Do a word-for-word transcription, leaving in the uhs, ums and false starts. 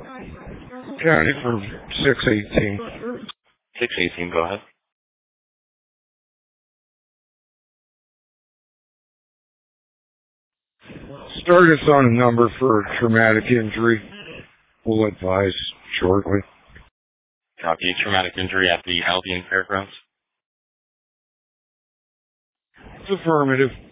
County for six eighteen. six eighteen, go ahead. Start us on a number for a traumatic injury. We'll advise shortly. Copy. Traumatic injury at the Albion Fairgrounds. It's affirmative.